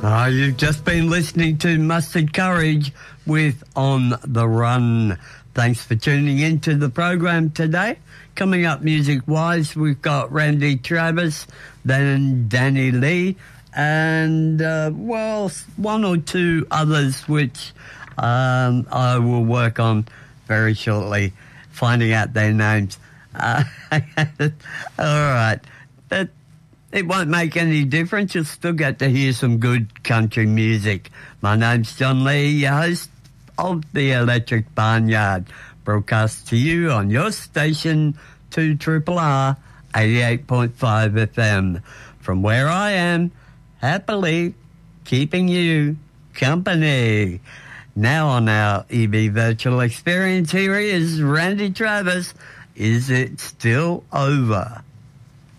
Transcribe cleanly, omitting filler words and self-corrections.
You've just been listening to Mustard Courage with On the Run. Thanks for tuning into the program today. Coming up music-wise, we've got Randy Travis, then Danny Lee, and, one or two others which I will work on very shortly, finding out their names. All right. It won't make any difference. You'll still get to hear some good country music. My name's John Lee, your host of the Electric Barnyard, broadcast to you on your station, 2RRR 88.5 FM. From where I am, happily keeping you company. Now on our EB Virtual Experience, here is Randy Travis. Is it still over?